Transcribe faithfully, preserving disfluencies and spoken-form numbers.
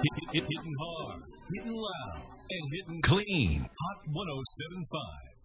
Hit, hit, hitting hard, hitting loud, and hitting clean. Hot one oh seven point five.